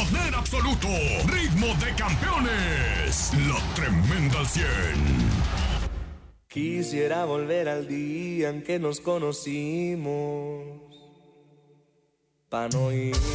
poder absoluto, ritmo de campeones, la tremenda al 100. Quisiera volver al día en que nos conocimos, pa' no ir